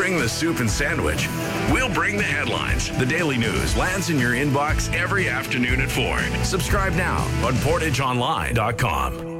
bring the soup and sandwich. We'll bring the headlines. The Daily News lands in your inbox every afternoon at 4. Subscribe now on portageonline.com.